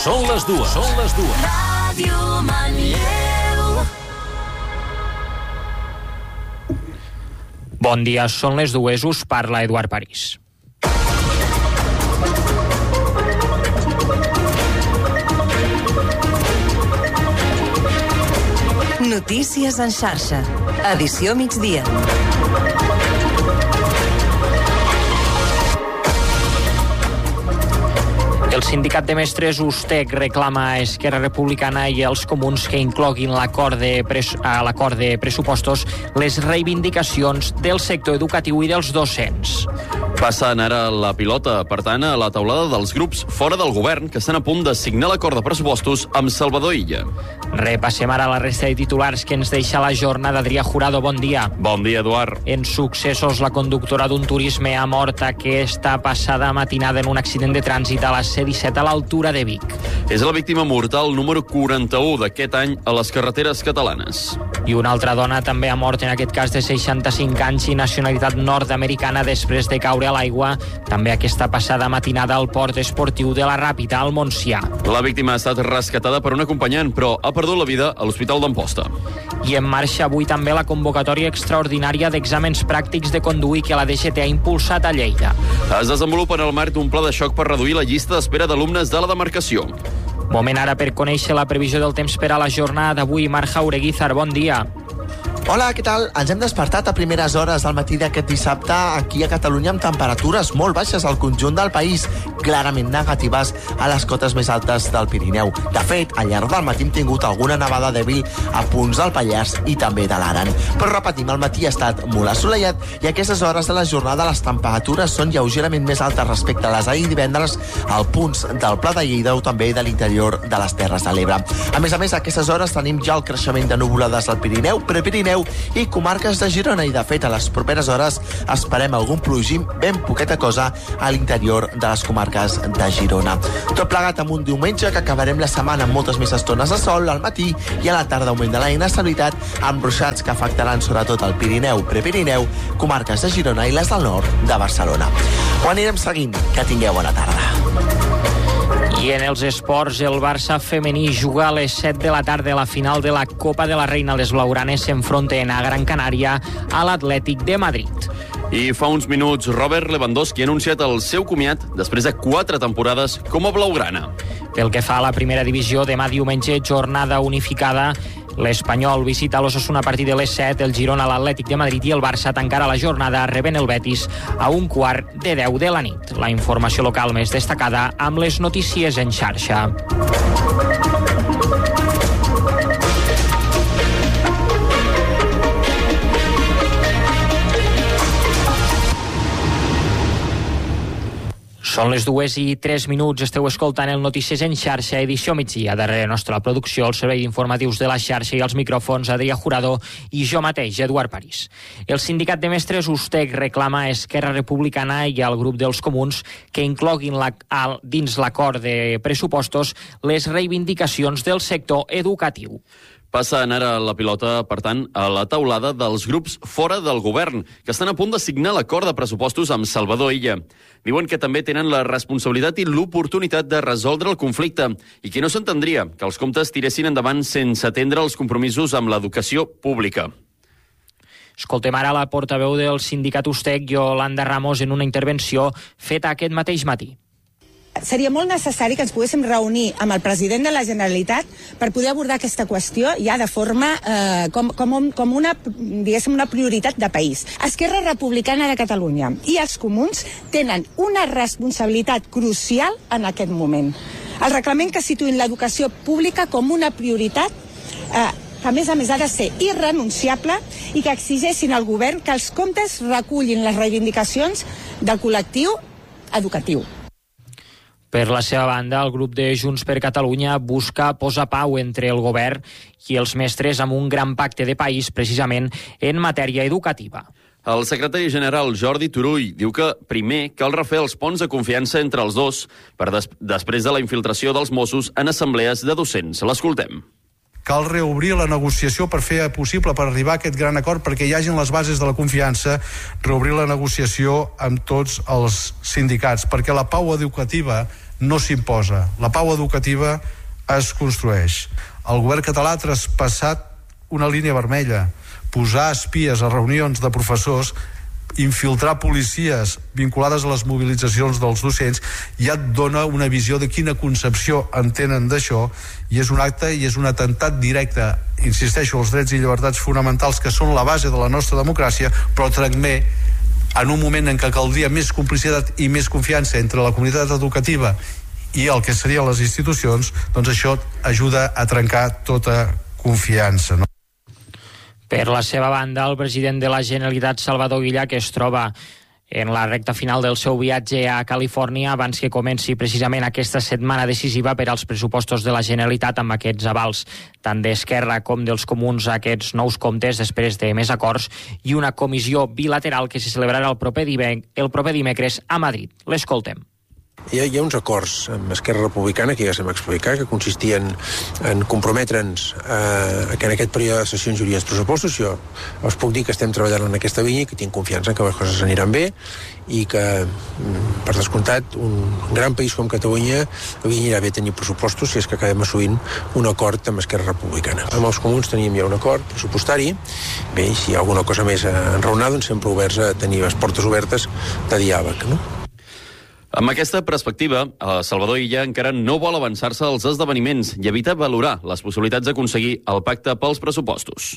Són les dues. Ràdio Manlleu. Bon dia, són les dues, us parla Eduard París. Notícies en xarxa. Edició migdia. El sindicat de mestres USTEC reclama a Esquerra Republicana i els comuns que incloguin a l'acord de pressupostos les reivindicacions del sector educatiu i dels docents. Passen ara la pilota, per tant, a la taulada dels grups fora del govern que estan a punt de signar l'acord de pressupostos amb Salvador Illa. Repassem ara la resta de titulars que ens deixa la jornada. Adrià Jurado, bon dia. Bon dia, Eduard. En successos, la conductora d'un turisme ha mort aquesta passada matinada en un accident de trànsit a la C-17 a l'altura de Vic. És la víctima mortal número 41 d'aquest any a les carreteres catalanes. I una altra dona també ha mort, en aquest cas de 65 anys i nacionalitat nord-americana, després de caure a l'aigua, també aquesta passada matinada al port esportiu de la Ràpita, al Montsià. La víctima ha estat rescatada per un acompanyant, però ha perdut la vida a l'Hospital d'Amposta. I en marxa avui també la convocatòria extraordinària d'exàmens pràctics de conduir que la DGT ha impulsat a Lleida. Es desenvolupa en el marc d'un pla de xoc per reduir la llista d'espera d'alumnes de la demarcació. Moment ara per conèixer la previsió del temps per a la jornada d'avui. Marc Jaureguizar, bon dia. Hola, què tal? Ens hem despertat a primeres hores del matí d'aquest dissabte aquí a Catalunya amb temperatures molt baixes al conjunt del país, clarament negatives a les cotes més altes del Pirineu. De fet, al llarg del matí hem tingut alguna nevada dèbil a punts del Pallars i també de l'Aran. Però repetim, el matí ha estat molt assolellat i a aquestes hores de la jornada les temperatures són lleugerament més altes respecte a les d'ahir divendres al punts del Pla de Lleida o també de l'interior de les Terres de l'Ebre. A més, a aquestes hores tenim ja el creixement de nuvolades al Pirineu, Prepirineu i comarques de Girona, i de fet a les properes hores esperem algun plogim ben poqueta cosa a l'interior de les comarques de Girona. Tot plegat amb un diumenge que acabarem la setmana amb moltes més estones de sol al matí i a la tarda augment de la inestabilitat amb ruixats que afectaran sobretot el Pirineu, Prepirineu, comarques de Girona i les del nord de Barcelona. Ho anirem seguint. Que tingueu bona tarda. I en els esports, el Barça femení juga a les 7 de la tarda a la final de la Copa de la Reina. Les blaugranes s'enfronten a Gran Canària a l'Atlètic de Madrid. I fa uns minuts, Robert Lewandowski ha anunciat el seu comiat després de 4 temporades com a blaugrana. Pel que fa a la primera divisió, demà diumenge, jornada unificada. L'Espanyol visita l'Osasuna a partir de les 7, el Girona a l'Atlètic de Madrid i el Barça tancarà la jornada rebent el Betis a 1:15 de la nit. La informació local més destacada amb les notícies en xarxa. Són les 2:03. Esteu escoltant el Notícies en xarxa, edició migdia. Darrere nostra la producció, el servei d'informatius de la xarxa i els micròfons, Adrià Jurado i jo mateix, Eduard París. El sindicat de mestres USTEC reclama a Esquerra Republicana i al grup dels comuns que incloguin dins l'acord de pressupostos les reivindicacions del sector educatiu. Passen ara la pilota, per tant, a la taulada dels grups fora del govern, que estan a punt de signar l'acord de pressupostos amb Salvador Illa. Diuen que també tenen la responsabilitat i l'oportunitat de resoldre el conflicte i que no s'entendria que els comptes tiressin endavant sense atendre els compromisos amb l'educació pública. Escoltem ara la portaveu del sindicat USTEC, Yolanda Ramos, en una intervenció feta aquest mateix matí. Seria molt necessari que ens poguéssim reunir amb el president de la Generalitat per poder abordar aquesta qüestió ja de forma com una, diguéssim, una prioritat de país. Esquerra Republicana de Catalunya i els comuns tenen una responsabilitat crucial en aquest moment. El reglament que situïn l'educació pública com una prioritat que a més ha de ser irrenunciable i que exigeixin al govern que els comptes recullin les reivindicacions del col·lectiu educatiu. Per la seva banda, el grup de Junts per Catalunya busca posar pau entre el govern i els mestres amb un gran pacte de país, precisament en matèria educativa. El secretari general Jordi Turull diu que primer cal refer els ponts de confiança entre els dos després de la infiltració dels Mossos en assemblees de docents. L'escoltem. Cal reobrir la negociació per fer possible, per arribar a aquest gran acord, perquè hi hagin les bases de la confiança, reobrir la negociació amb tots els sindicats, perquè la pau educativa no s'imposa. La pau educativa es construeix. El govern català ha traspassat una línia vermella, posar espies a reunions de professors, infiltrar policies vinculades a les mobilitzacions dels docents, ja et dona una visió de quina concepció en tenen d'això, i és un acte i és un atemptat directe, insisteixo, als drets i llibertats fonamentals que són la base de la nostra democràcia, però també en un moment en què caldria més complicitat i més confiança entre la comunitat educativa i el que serien les institucions, doncs això ajuda a trencar tota confiança, no? Per la seva banda, el president de la Generalitat, Salvador Illa, que es troba en la recta final del seu viatge a Califòrnia abans que comenci precisament aquesta setmana decisiva per als pressupostos de la Generalitat, amb aquests avals tant d'Esquerra com dels Comuns a aquests nous comptes després de més acords i una comissió bilateral que se celebrarà el proper dimecres a Madrid. L'escoltem. Hi ha uns acords amb Esquerra Republicana que ja s'hem explicat, que consistien en comprometre'ns que en aquest període de sessions hi hauria els pressupostos. Jo us puc dir que estem treballant en aquesta línia, que tinc confiança en que les coses aniran bé i que, per descomptat, un gran país com Catalunya li anirà bé tenir pressupostos si és que acabem assolint un acord amb Esquerra Republicana. Amb els Comuns teníem ja un acord pressupostari. Bé, i si hi ha alguna cosa més enraonada, doncs sempre oberts a tenir les portes obertes de diàleg, no? Amb aquesta perspectiva, Salvador Illa encara no vol avançar-se als esdeveniments i evita valorar les possibilitats d'aconseguir el pacte pels pressupostos.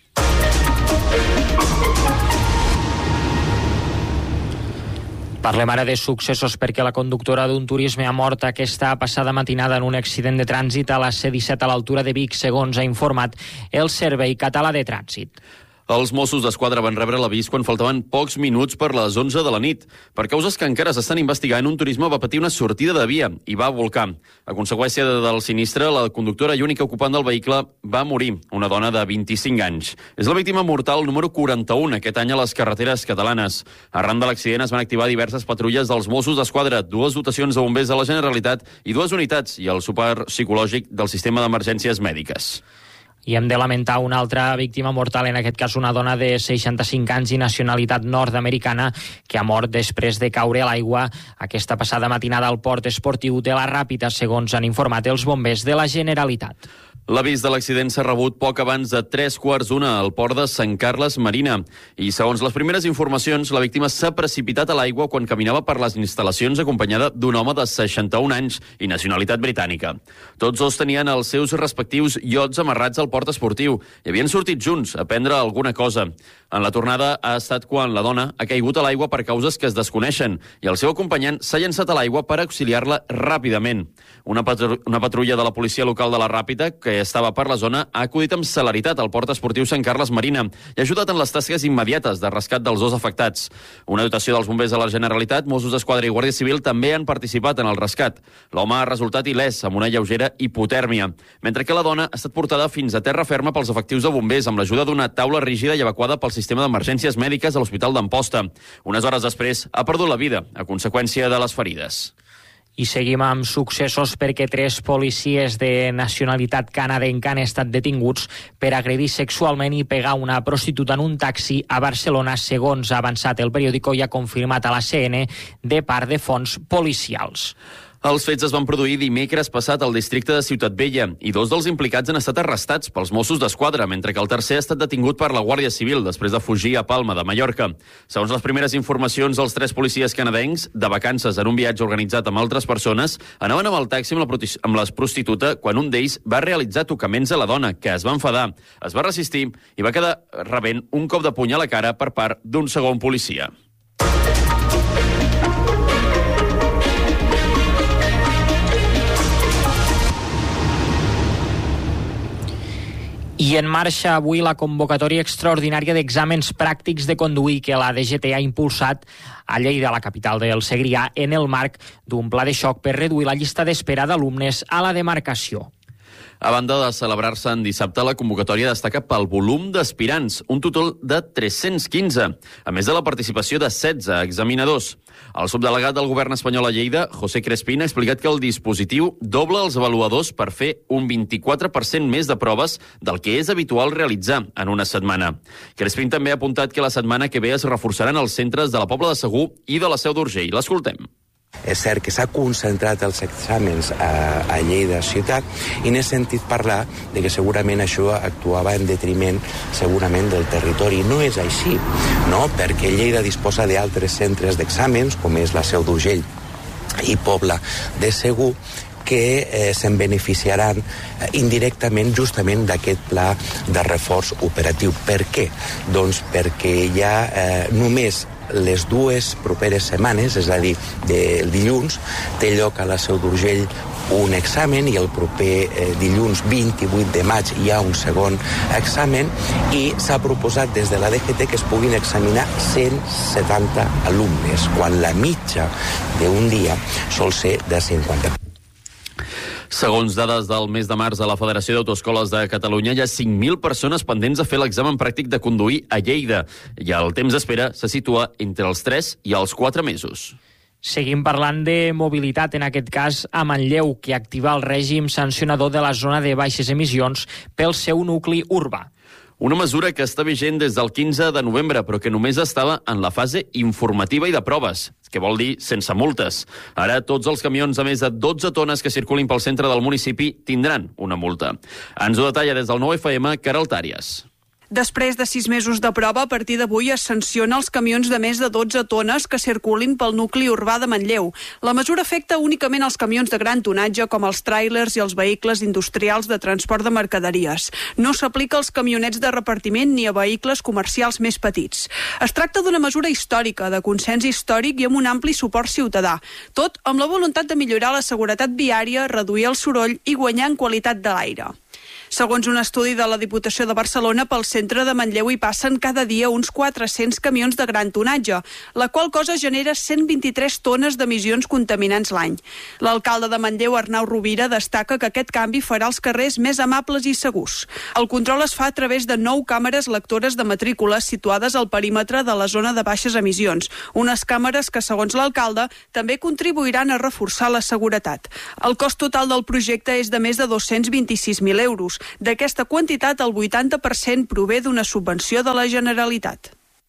Parlem ara de successos perquè la conductora d'un turisme ha mort aquesta passada matinada en un accident de trànsit a la C-17 a l'altura de Vic, segons ha informat el Servei Català de Trànsit. Els Mossos d'Esquadra van rebre l'avís quan faltaven pocs minuts per les 11 de la nit. Per causes que encara s'estan investigant, un turisme va patir una sortida de via i va volcar. A conseqüència del sinistre, la conductora i única ocupant del vehicle va morir, una dona de 25 anys. És la víctima mortal número 41 aquest any a les carreteres catalanes. Arran de l'accident es van activar diverses patrulles dels Mossos d'Esquadra, 2 dotacions de bombers de la Generalitat i 2 unitats i el suport psicològic del sistema d'emergències mèdiques. I hem de lamentar una altra víctima mortal, en aquest cas una dona de 65 anys i nacionalitat nord-americana que ha mort després de caure a l'aigua aquesta passada matinada al port esportiu de la Ràpita, segons han informat els bombers de la Generalitat. L'avís de l'accident s'ha rebut poc abans de 3:15 al port de Sant Carles Marina i, segons les primeres informacions, la víctima s'ha precipitat a l'aigua quan caminava per les instal·lacions acompanyada d'un home de 61 anys i nacionalitat britànica. Tots dos tenien els seus respectius iots amarrats al port esportiu i havien sortit junts a prendre alguna cosa. En la tornada ha estat quan la dona ha caigut a l'aigua per causes que es desconeixen i el seu acompanyant s'ha llançat a l'aigua per auxiliar-la ràpidament. Una patrulla de la policia local de la Ràpita, que estava per la zona, ha acudit amb celeritat al port esportiu Sant Carles Marina i ha ajudat en les tasques immediates de rescat dels dos afectats. Una dotació dels bombers de la Generalitat, Mossos d'Esquadra i Guàrdia Civil també han participat en el rescat. L'home ha resultat il·lès amb una lleugera hipotèrmia, mentre que la dona ha estat portada fins a terra ferma pels efectius de bombers amb l'ajuda d'una taula rígida i evacuada pel sistema d'emergències mèdiques a l'Hospital d'Amposta. Unes hores després ha perdut la vida a conseqüència de les ferides. I seguim amb successos perquè 3 policies de nacionalitat canadenca han estat detinguts per agredir sexualment i pegar una prostituta en un taxi a Barcelona, segons ha avançat el periòdico i ha confirmat a la CN de part de fonts policials. Els fets es van produir dimecres passat al districte de Ciutat Vella i 2 dels implicats han estat arrestats pels Mossos d'Esquadra, mentre que el tercer ha estat detingut per la Guàrdia Civil després de fugir a Palma de Mallorca. Segons les primeres informacions, els 3 policies canadencs, de vacances en un viatge organitzat amb altres persones, anaven amb el taxi amb la prostituta quan un d'ells va realitzar tocaments a la dona, que es va enfadar, es va resistir i va quedar rebent un cop de puny a la cara per part d'un segon policia. I en marxa avui la convocatòria extraordinària d'exàmens pràctics de conduir que la DGT ha impulsat a Lleida, la capital del Segrià, en el marc d'un pla de xoc per reduir la llista d'espera d'alumnes a la demarcació. A banda de celebrar-se en dissabte, la convocatòria destaca pel volum d'aspirants, un total de 315, a més de la participació de 16 examinadors. El subdelegat del govern espanyol a Lleida, José Crespín, ha explicat que el dispositiu dobla els avaluadors per fer un 24% més de proves del que és habitual realitzar en una setmana. Crespín també ha apuntat que la setmana que ve es reforçaran els centres de la Pobla de Segur i de la Seu d'Urgell. L'escoltem. És cert que s'ha concentrat els exàmens a Lleida ciutat i n'he sentit parlar de que segurament això actuava en detriment segurament del territori. No és així, no? Perquè Lleida disposa d'altres centres d'exàmens, com és la Seu d'Urgell i Pobla de Segur, que se'n beneficiaran indirectament justament d'aquest pla de reforç operatiu. Per què? Doncs perquè hi ha només les dues properes setmanes, és a dir, del dilluns, té lloc a la Seu d'Urgell un examen i el proper dilluns 28 de maig hi ha un segon examen i s'ha proposat des de la DGT que es puguin examinar 170 alumnes, quan la mitja d'un dia sol ser de 50. Segons dades del mes de març a la Federació d'Autoescoles de Catalunya, hi ha 5.000 persones pendents de fer l'examen pràctic de conduir a Lleida i el temps d'espera se situa entre els 3 i els 4 mesos. Seguim parlant de mobilitat, en aquest cas a Manlleu, que activa el règim sancionador de la zona de baixes emissions pel seu nucli urbà. Una mesura que està vigent des del 15 de novembre, però que només estava en la fase informativa i de proves, que vol dir sense multes. Ara tots els camions de més de 12 tones que circulin pel centre del municipi tindran una multa. Ens ho detalla des del 9FM, Queralt Àries. Després de 6 mesos de prova, a partir d'avui es sanciona els camions de més de 12 tones que circulin pel nucli urbà de Manlleu. La mesura afecta únicament els camions de gran tonatge, com els tràilers i els vehicles industrials de transport de mercaderies. No s'aplica als camionets de repartiment ni a vehicles comercials més petits. Es tracta d'una mesura històrica, de consens històric i amb un ampli suport ciutadà. Tot amb la voluntat de millorar la seguretat viària, reduir el soroll i guanyar en qualitat de l'aire. Segons un estudi de la Diputació de Barcelona, pel centre de Manlleu hi passen cada dia uns 400 camions de gran tonatge, la qual cosa genera 123 tones d'emissions contaminants l'any. L'alcalde de Manlleu, Arnau Rovira, destaca que aquest canvi farà els carrers més amables i segurs. El control es fa a través de 9 càmeres lectores de matrícules situades al perímetre de la zona de baixes emissions, unes càmeres que, segons l'alcalde, també contribuiran a reforçar la seguretat. El cost total del projecte és de més de 226.000 euros. D'aquesta quantitat, el 80% prové d'una subvenció de la Generalitat.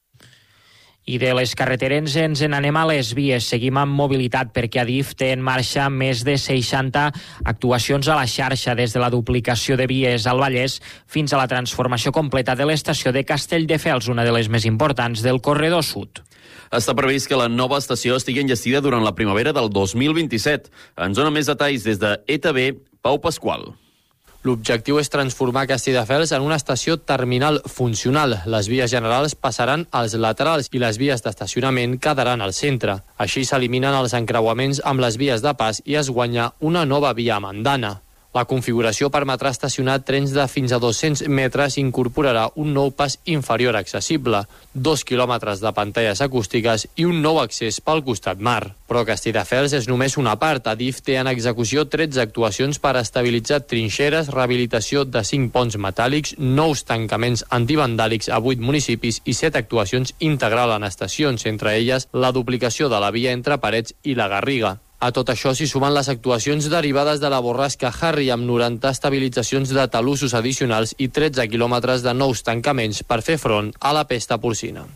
I de les carreteres ens n'anem a les vies. Seguim amb mobilitat perquè Adif té en marxa més de 60 actuacions a la xarxa, des de la duplicació de vies al Vallès fins a la transformació completa de l'estació de Castelldefels, una de les més importants del corredor sud. Està previst que la nova estació estigui enllestida durant la primavera del 2027. Ens dona més detalls des de ETV, Pau Pasqual. L'objectiu és transformar Castelldefels en una estació terminal funcional. Les vies generals passaran als laterals i les vies d'estacionament quedaran al centre. Així s'eliminen els encreuaments amb les vies de pas i es guanya una nova via amb andana. La configuració permetrà estacionar trens de fins a 200 metres i incorporarà un nou pas inferior accessible, 2 quilòmetres de pantalles acústiques i un nou accés pel costat mar. Però Castelldefels és només una part. Adif té en execució 13 actuacions per estabilitzar trinxeres, rehabilitació de 5 ponts metàl·lics, nous tancaments antivandàlics a 8 municipis i 7 actuacions integrals en estacions, entre elles la duplicació de la via entre Parets i la Garriga. A tot això s'hi sumen les actuacions derivades de la borrasca Harry, amb 90 estabilitzacions de talussos addicionals i 13 quilòmetres de nous tancaments per fer front a la pesta porcina.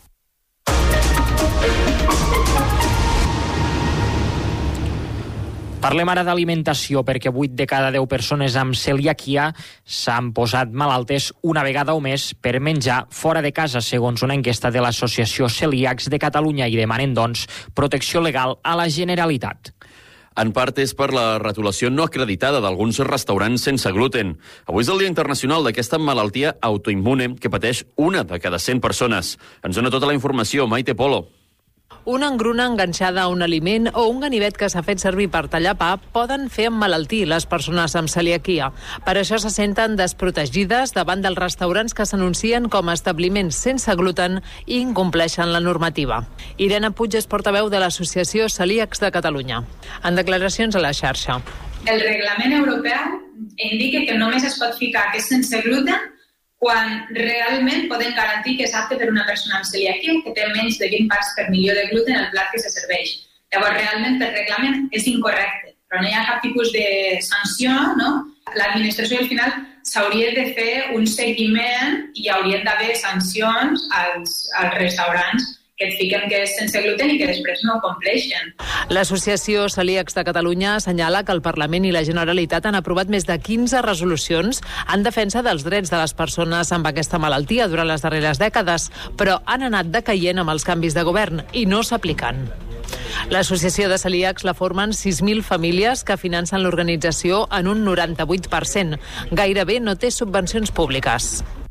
Parlem ara d'alimentació, perquè 8 de cada 10 persones amb celiaquia s'han posat malaltes una vegada o més per menjar fora de casa, segons una enquesta de l'Associació Celíacs de Catalunya, i demanen, doncs, protecció legal a la Generalitat. En part és per la retolació no acreditada d'alguns restaurants sense gluten. Avui és el Dia Internacional d'aquesta malaltia autoimmune que pateix una de cada 100 persones. Ens dona tota la informació, Maite Polo. Una engruna enganxada a un aliment o un ganivet que s'ha fet servir per tallar pa poden fer emmalaltir les persones amb celiaquia. Per això se senten desprotegides davant dels restaurants que s'anuncien com a establiments sense gluten i incompleixen la normativa. Irene Puig és portaveu de l'Associació Celíacs de Catalunya. En declaracions a la xarxa. El reglament europeu indica que només es pot ficar que és sense gluten quan realment poden garantir que és apte per una persona amb celiaquia que té menys de 20 parts per milió de gluten al plat que se serveix. Llavors, realment, per reglament és incorrecte, però no hi ha cap tipus de sanció, no? L'administració, al final, s'hauria de fer un seguiment i hi haurien d'haver sancions als restaurants et fiquen que és sense gluten i que després no ho compleixen. L'Associació Celíacs de Catalunya assenyala que el Parlament i la Generalitat han aprovat més de 15 resolucions en defensa dels drets de les persones amb aquesta malaltia durant les darreres dècades, però han anat decaient amb els canvis de govern i no s'apliquen. L'associació de celíacs la formen 6.000 famílies que financen l'organització en un 98%. Gairebé no té subvencions públiques.